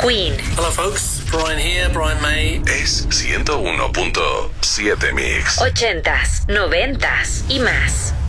Queen. Hello folks, Brian here, Brian May. Es 101.7 Mix. 80s, 90s y más.